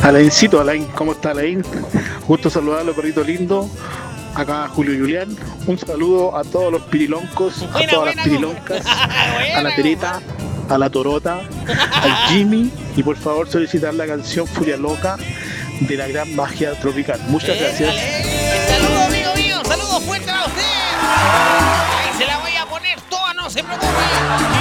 Alaincito, Alain, ¿cómo está Alain? Gusto saludarlo, perrito lindo. Acá Julio Julián. Un saludo a todos los piriloncos, a todas las piriloncas, a la Tereta, a la Torota, al Jimmy. Y por favor solicitar la canción Furia Loca de la Gran Magia Tropical. Muchas gracias. Saludos, amigo mío. Saludos fuertes a usted. Ahí se la voy a poner toda, no se preocupe.